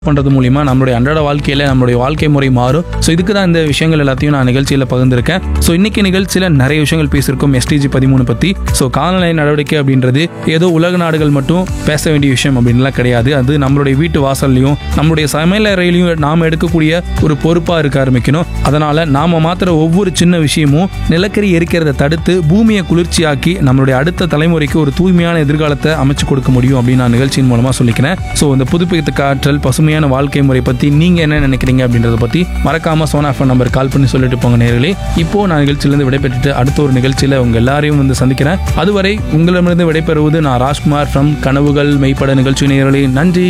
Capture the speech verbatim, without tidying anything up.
பண்ணுறது மூலிமா நம்மளுடைய அன்றாட வாழ்க்கையில் நம்மளுடைய வாழ்க்கை முறை மாறும். ஸோ இதுக்கு தான் இந்த விஷயங்கள் எல்லாத்தையும் நான் நிகழ்ச்சியில் பகிர்ந்திருக்கேன். ஸோ இன்னைக்கு நிகழ்ச்சியில் நிறைய விஷயங்கள் பேசியிருக்கோம் எஸ்டிஜி பதிமூணு பற்றி. ஸோ காலநிலை நடவடிக்கை அப்படின்றது ஏதோ உலக நாடுகள் மட்டும் பேச வேண்டிய விஷயம் அப்படின்லாம் கிடையாது. அது நம்மளுடைய வீட்டு வாசல்லையும் நம்மளுடைய சமையலறையிலையும் நாம் எடுக்கக்கூடிய ஒரு பொறுப்பாக இருக்க ஆரம்பிக்கணும். அதனால் நாம் மாத்திர ஒவ்வொரு சின்ன விஷயமும் நிலக்கரி எரிக்கிறத தடுத்து பூமியை குளிர்ச்சியாக்கி நம்மளுடைய அடுத்த தலைமுறைக்கு ஒரு தூய்மையான எதிர்காலத்தை அமைச்சு கொடுக்க முடியும் அப்படின்னு நான் நிகழ்ச்சியின் மூலமாக சொல்லிக்கிறேன். ஸோ இந்த புதுப்பிக்கத்தக்க ஆற்றல் பசுமையான வாழ்க்கை முறை பற்றி நீங்கள் என்ன நினைக்கிறீங்க அப்படின்றத பற்றி மறக்காம சோனா ஃபோன் நம்பர் கால் பண்ணி சொல்லிட்டு போங்க நேயர்களே. இப்போ நான் நிகழ்ச்சியிலிருந்து விடைபெற்றுட்டு அடுத்த ஒரு நிகழ்ச்சியில் உங்க எல்லாரையும் வந்து சந்திக்கிறேன். அதுவரை உங்களிடமிருந்து விடைபெறுவது நான் ராஜ்குமார் ஃப்ரம் கனவுகள் மெய்ப்பட நிகழ்ச்சி நேயர்களே. நன்றி.